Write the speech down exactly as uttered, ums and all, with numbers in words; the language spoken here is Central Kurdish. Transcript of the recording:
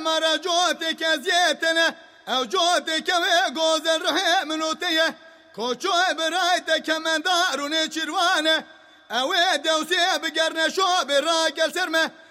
مرا جوتك زيتنا او جوتك وغوز الرحيم منوتيه كوچو برايتك من دارون چروانه او دوسي بقرن شو براقل سرمه